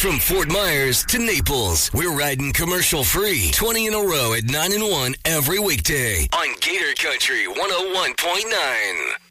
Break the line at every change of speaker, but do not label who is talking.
From Fort Myers to Naples, we're riding commercial-free 20 in a row at 9 and 1 every weekday on Gator Country 101.9.